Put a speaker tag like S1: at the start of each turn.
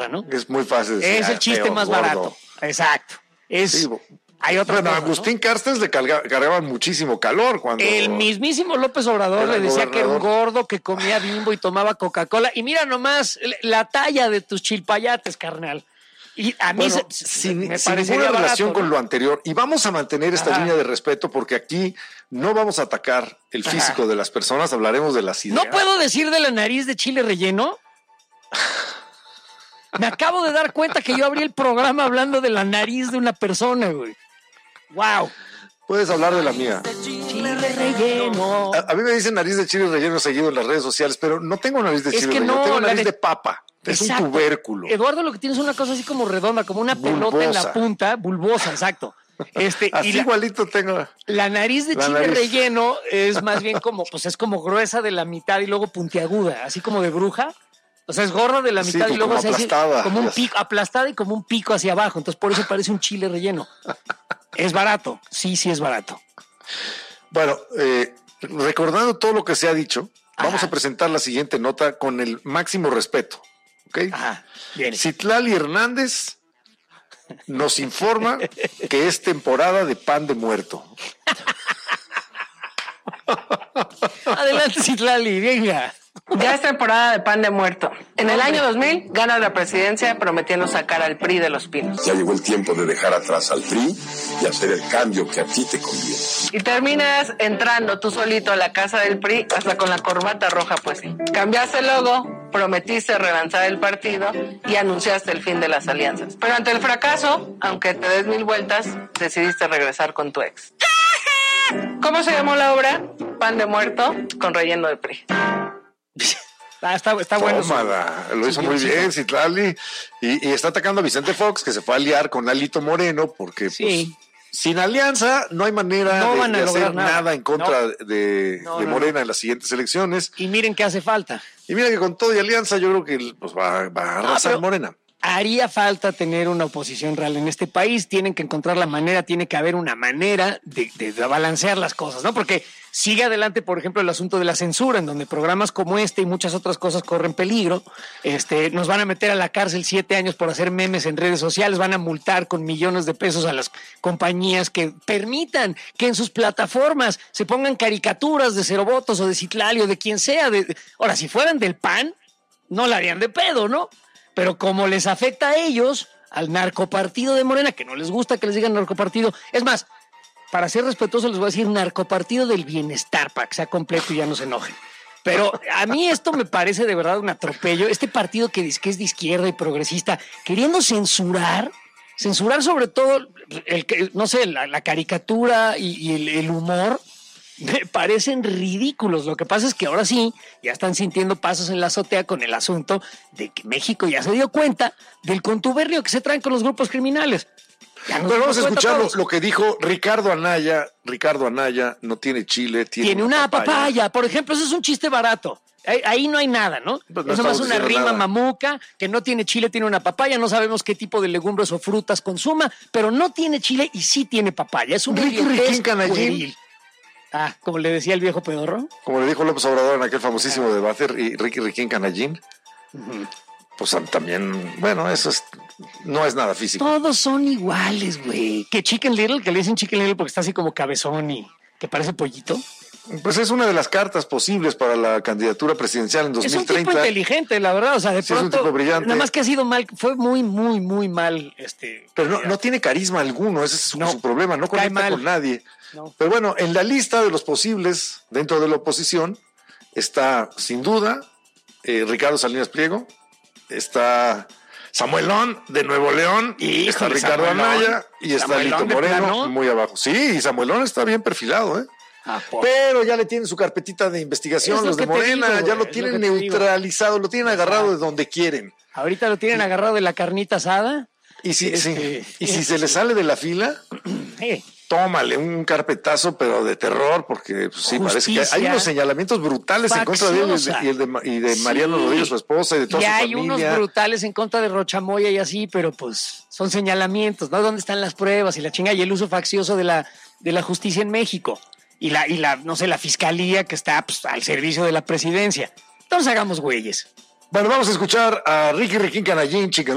S1: gorda, ¿no?
S2: Es muy fácil decir.
S1: Es el chiste más
S2: gordo.
S1: barato. Exacto.
S2: Sí,
S1: hay otra cosa,
S2: Agustín Carstens le cargaban muchísimo calor cuando...
S1: El mismísimo López Obrador le decía que era un gordo, que comía Bimbo y tomaba Coca-Cola. Y mira nomás la talla de tus chilpayates, carnal. Y a mí
S2: sin
S1: me
S2: ninguna relación
S1: barato,
S2: con
S1: ¿no?
S2: lo anterior. Y vamos a mantener esta línea de respeto porque aquí no vamos a atacar el físico de las personas, hablaremos de las ideas.
S1: ¿No puedo decir de la nariz de chile relleno? Me acabo de dar cuenta que yo abrí el programa hablando de la nariz de una persona, güey. ¡Wow!
S2: Puedes hablar de la mía.
S1: Chile relleno.
S2: A mí me dicen nariz de chile relleno seguido en las redes sociales, pero no tengo nariz de chile relleno, tengo nariz de papa. Es un tubérculo.
S1: Eduardo, lo que tienes es una cosa así como redonda, como una pelota en la punta, bulbosa, exacto.
S2: Así igualito tengo.
S1: La nariz de chile relleno es más bien como, pues es como gruesa de la mitad y luego puntiaguda, así como de bruja. O sea, es gorda de la mitad y luego
S2: aplastada,
S1: como un pico, aplastada y como un pico hacia abajo. Entonces, por eso parece un chile relleno. Es barato. Sí es barato.
S2: Bueno, recordando todo lo que se ha dicho, vamos a presentar la siguiente nota con el máximo respeto. ¿Ok?
S1: Bien.
S2: Citlali Hernández nos informa que es temporada de pan de muerto.
S1: Adelante, Citlali, venga.
S3: Ya es temporada de pan de muerto. En el año 2000 ganas la presidencia prometiendo sacar al PRI de los pinos.
S4: Ya llegó el tiempo de dejar atrás al PRI y hacer el cambio que a ti te conviene.
S3: Y terminas entrando tú solito a la casa del PRI hasta con la corbata roja, pues sí. Cambiaste el logo, prometiste relanzar el partido y anunciaste el fin de las alianzas. Pero ante el fracaso, aunque te des 1000 vueltas, decidiste regresar con tu ex. ¿Cómo se llamó la obra? Pan de muerto con relleno de PRI.
S1: Está bueno.
S2: Tómala, lo hizo muy bien Citlali y está atacando a Vicente Fox, que se fue a aliar con Alito Moreno porque pues, sin alianza no hay manera de hacer nada en contra de Morena en las siguientes elecciones.
S1: Y miren qué hace falta.
S2: Y mira que con todo y alianza yo creo que pues, va a arrasar Morena.
S1: Haría falta tener una oposición real en este país, tienen que encontrar la manera, tiene que haber una manera de balancear las cosas, ¿no? Porque sigue adelante, por ejemplo, el asunto de la censura, en donde programas como este y muchas otras cosas corren peligro. Nos van a meter a la cárcel 7 años por hacer memes en redes sociales, van a multar con millones de pesos a las compañías que permitan que en sus plataformas se pongan caricaturas de Cero Votos o de Citlali o de quien sea. Ahora, si fueran del PAN, no la harían de pedo, ¿no? Pero como les afecta a ellos, al narcopartido de Morena, que no les gusta que les digan narcopartido, es más, para ser respetuoso les voy a decir narcopartido del bienestar, para que sea completo y ya no se enojen. Pero a mí esto me parece de verdad un atropello. Este partido que es de izquierda y progresista, queriendo censurar sobre todo, la caricatura y el humor, me parecen ridículos. Lo que pasa es que ahora sí, ya están sintiendo pasos en la azotea con el asunto de que México ya se dio cuenta del contubernio que se traen con los grupos criminales.
S2: Pero vamos a escuchar lo que dijo Ricardo Anaya. Ricardo Anaya no tiene chile, tiene una papaya.
S1: Por ejemplo, eso es un chiste barato. Ahí no hay nada, ¿no?
S2: Pues no
S1: es nomás una rima
S2: nada.
S1: Mamuca, que no tiene chile, tiene una papaya. No sabemos qué tipo de legumbres o frutas consuma, pero no tiene chile y sí tiene papaya. Es un
S2: Riquín Canallín.
S1: Como le decía el viejo pedorro.
S2: Como le dijo López Obrador en aquel famosísimo debate, y Riquín Canallín. Pues también, bueno, no es nada físico.
S1: Todos son iguales, güey. Que Chicken Little, que le dicen Chicken Little porque está así como cabezón y que parece pollito.
S2: Pues es una de las cartas posibles para la candidatura presidencial en 2030.
S1: Es un tipo inteligente, la verdad. O sea, de pronto,
S2: es un tipo brillante.
S1: Nada más que ha sido mal, fue muy, muy, muy mal.
S2: Pero no tiene carisma alguno, ese es su problema, no conecta con nadie.
S1: No.
S2: Pero bueno, en la lista de los posibles dentro de la oposición está, sin duda, Ricardo Salinas Pliego, está Samuelón de Nuevo León, está Ricardo Anaya y está Alito Moreno muy abajo. Sí, y Samuelón está bien perfilado, ¿eh? Pero ya le tienen su carpetita de investigación los de Morena, ya lo tienen neutralizado, lo tienen agarrado de donde quieren.
S1: Ahorita lo tienen agarrado de la carnita asada.
S2: Y si se le sale de la fila, tómale un carpetazo, pero de terror, porque pues, sí, parece que hay unos señalamientos brutales en contra de él y de Mariano Rodríguez, su esposa, y de toda su familia.
S1: Y hay unos brutales en contra de Rochamoya y así, pero pues son señalamientos, ¿no? ¿Dónde están las pruebas y la chinga y el uso faccioso de la justicia en México? Y la fiscalía que está pues, al servicio de la presidencia. Entonces hagamos güeyes.
S2: Bueno, vamos a escuchar a Riquín Canallín, chicas.